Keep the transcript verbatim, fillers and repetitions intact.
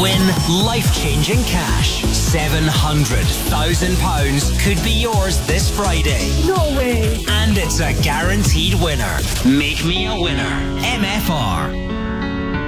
Win life-changing cash. seven hundred thousand pounds could be yours this Friday. No way. And it's a guaranteed winner. Make me a winner. M F R.